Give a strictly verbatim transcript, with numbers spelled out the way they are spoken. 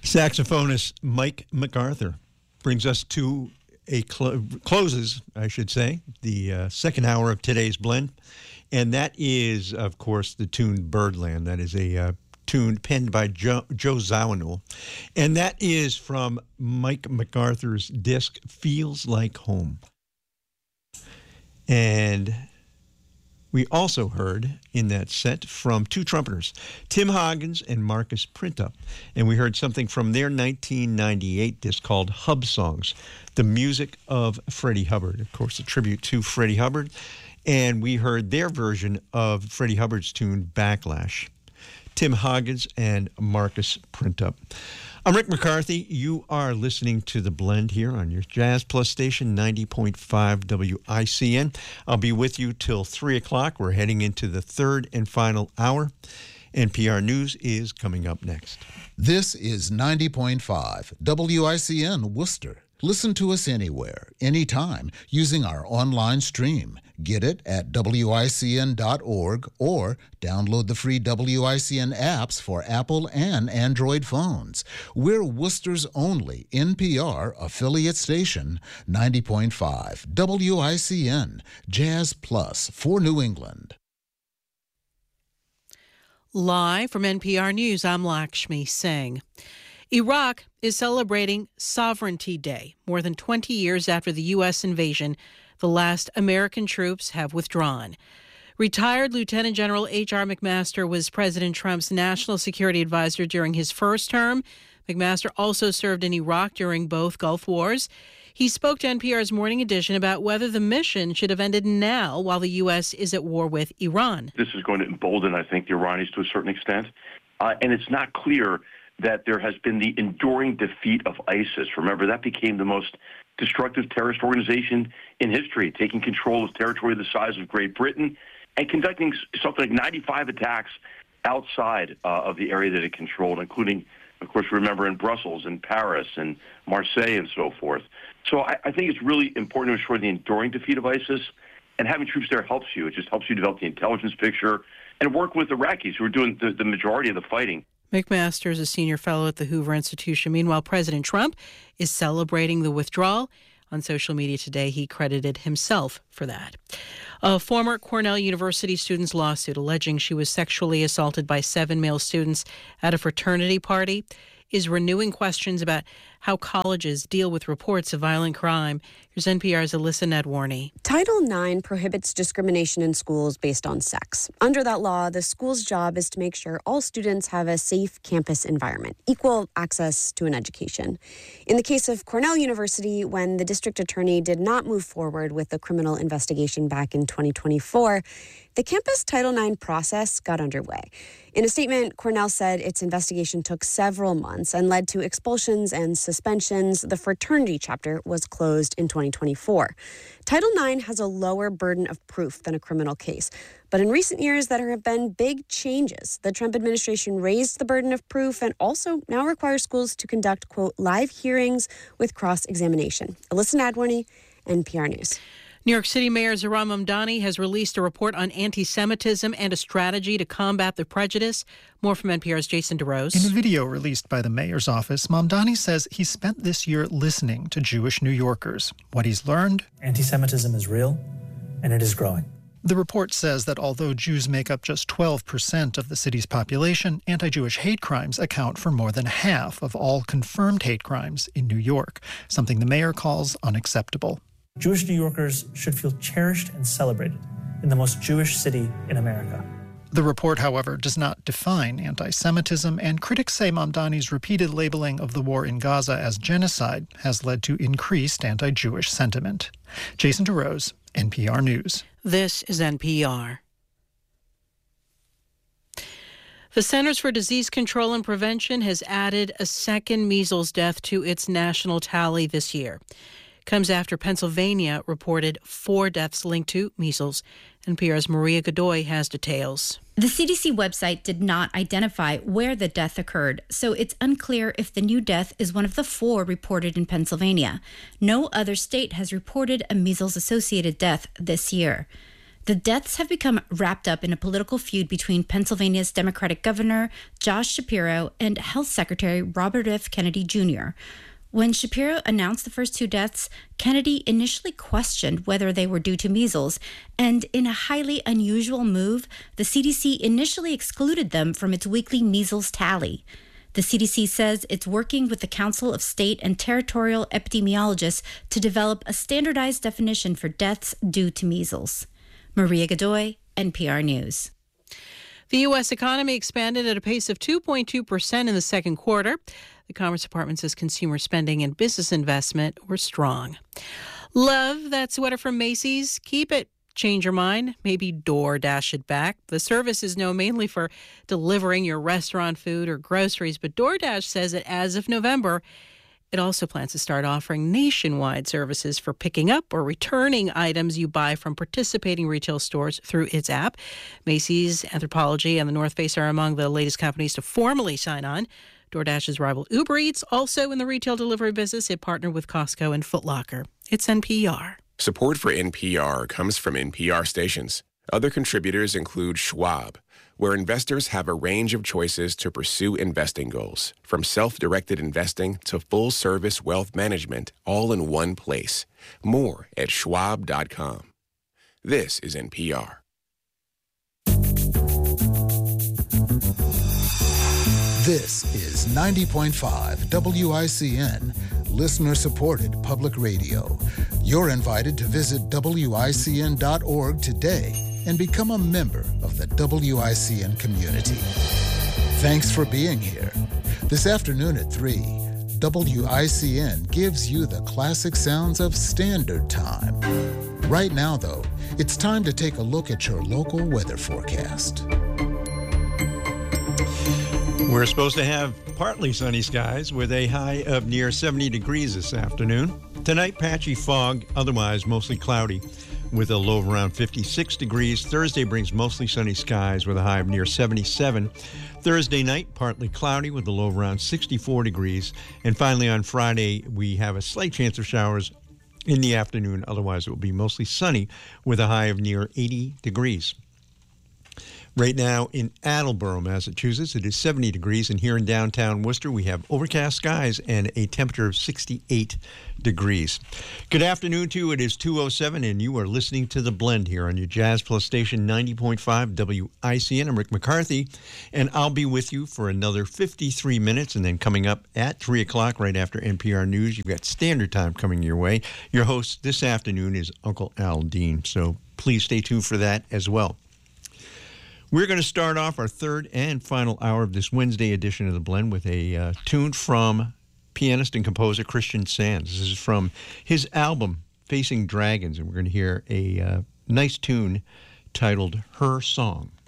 Saxophonist Mike MacArthur brings us to a clo- closes, I should say, the uh, second hour of today's blend. And that is, of course, the tune Birdland. That is a uh, tune penned by Joe, Joe Zawinul. And that is from Mike MacArthur's disc, Feels Like Home. And we also heard in that set from two trumpeters, Tim Hoggins and Marcus Printup. And we heard something from their nineteen ninety-eight disc called Hub Songs, the music of Freddie Hubbard. Of course, a tribute to Freddie Hubbard. And we heard their version of Freddie Hubbard's tune, Backlash. Tim Hoggins and Marcus Printup. I'm Rick McCarthy. You are listening to The Blend here on your Jazz Plus station, ninety point five W I C N. I'll be with you till three o'clock. We're heading into the third and final hour. N P R News is coming up next. This is ninety point five W I C N Worcester. Listen to us anywhere, anytime, using our online stream. Get it at W I C N dot org or download the free W I C N apps for Apple and Android phones. We're Worcester's only N P R affiliate station, ninety point five W I C N, Jazz Plus for New England. Live from N P R News, I'm Lakshmi Singh. Iraq is celebrating Sovereignty Day. More than twenty years after the U S invasion, the last American troops have withdrawn. Retired Lieutenant General H R McMaster was President Trump's national security advisor during his first term. McMaster also served in Iraq during both Gulf Wars. He spoke to N P R's Morning Edition about whether the mission should have ended now while the U S is at war with Iran. This is going to embolden, I think, the Iranians to a certain extent. Uh, and it's not clear that there has been the enduring defeat of ISIS. Remember, that became the most destructive terrorist organization in history, taking control of territory the size of Great Britain and conducting something like ninety-five attacks outside uh, of the area that it controlled, including, of course, remember, in Brussels and Paris and Marseille and so forth. So I, I think it's really important to ensure the enduring defeat of ISIS, and having troops there helps you. It just helps you develop the intelligence picture and work with Iraqis who are doing the, the majority of the fighting. McMaster is a senior fellow at the Hoover Institution. Meanwhile, President Trump is celebrating the withdrawal. On social media today, he credited himself for that. A former Cornell University student's lawsuit alleging she was sexually assaulted by seven male students at a fraternity party is renewing questions about how colleges deal with reports of violent crime. Here's N P R's Alyssa Nedwarney. Title nine prohibits discrimination in schools based on sex. Under that law, the school's job is to make sure all students have a safe campus environment, equal access to an education. In the case of Cornell University, when the district attorney did not move forward with the criminal investigation back in twenty twenty-four, the campus Title nine process got underway. In a statement, Cornell said its investigation took several months and led to expulsions and suspensions. The fraternity chapter was closed in twenty twenty-four. Title nine has a lower burden of proof than a criminal case. But in recent years, there have been big changes. The Trump administration raised the burden of proof and also now requires schools to conduct, quote, live hearings with cross-examination. Alyssa Nadwarney, N P R News. New York City Mayor Zohran Mamdani has released a report on anti-Semitism and a strategy to combat the prejudice. More from N P R's Jason DeRose. In a video released by the mayor's office, Mamdani says he spent this year listening to Jewish New Yorkers. What he's learned? Anti-Semitism is real, and it is growing. The report says that although Jews make up just twelve percent of the city's population, anti-Jewish hate crimes account for more than half of all confirmed hate crimes in New York, something the mayor calls unacceptable. Jewish New Yorkers should feel cherished and celebrated in the most Jewish city in America. The report, however, does not define anti-Semitism, and critics say Mamdani's repeated labeling of the war in Gaza as genocide has led to increased anti-Jewish sentiment. Jason DeRose, N P R News. This is N P R. The Centers for Disease Control and Prevention has added a second measles death to its national tally this year. Comes after Pennsylvania reported four deaths linked to measles. N P R's Maria Godoy has details. The C D C website did not identify where the death occurred, so it's unclear if the new death is one of the four reported in Pennsylvania. No other state has reported a measles-associated death this year. The deaths have become wrapped up in a political feud between Pennsylvania's Democratic Governor Josh Shapiro and Health Secretary Robert F. Kennedy Junior When Shapiro announced the first two deaths, Kennedy initially questioned whether they were due to measles, and in a highly unusual move, the C D C initially excluded them from its weekly measles tally. The C D C says it's working with the Council of State and Territorial Epidemiologists to develop a standardized definition for deaths due to measles. Maria Godoy, N P R News. The U S economy expanded at a pace of two point two percent in the second quarter. The Commerce Department says consumer spending and business investment were strong. Love that sweater from Macy's? Keep it. Change your mind? Maybe DoorDash it back. The service is known mainly for delivering your restaurant food or groceries, but DoorDash says that as of November, it also plans to start offering nationwide services for picking up or returning items you buy from participating retail stores through its app. Macy's, Anthropologie, and the North Face are among the latest companies to formally sign on. DoorDash's rival Uber Eats, also in the retail delivery business, it partnered with Costco and Foot Locker. It's N P R. Support for N P R comes from N P R stations. Other contributors include Schwab, where investors have a range of choices to pursue investing goals, from self-directed investing to full-service wealth management, all in one place. More at schwab dot com. This is N P R. This is ninety point five W I C N, listener-supported public radio. You're invited to visit W I C N dot org today and become a member of the W I C N community. Thanks for being here. This afternoon at three, W I C N gives you the classic sounds of Standard Time. Right now, though, it's time to take a look at your local weather forecast. We're supposed to have partly sunny skies with a high of near seventy degrees this afternoon. Tonight, patchy fog, otherwise mostly cloudy with a low of around fifty-six degrees. Thursday brings mostly sunny skies with a high of near seventy-seven. Thursday night, partly cloudy with a low of around sixty-four degrees. And finally, on Friday, we have a slight chance of showers in the afternoon. Otherwise, it will be mostly sunny with a high of near eighty degrees. Right now in Attleboro, Massachusetts, it is seventy degrees, and here in downtown Worcester, we have overcast skies and a temperature of sixty-eight degrees. Good afternoon to you. It is two oh seven, and you are listening to The Blend here on your Jazz Plus station, ninety point five W I C N. I'm Rick McCarthy, and I'll be with you for another fifty-three minutes, and then coming up at three o'clock, right after N P R News, you've got Standard Time coming your way. Your host this afternoon is Uncle Al Dean, so please stay tuned for that as well. We're going to start off our third and final hour of this Wednesday edition of The Blend with a uh, tune from pianist and composer Christian Sands. This is from his album, Facing Dragons, and we're going to hear a uh, nice tune titled Her Song.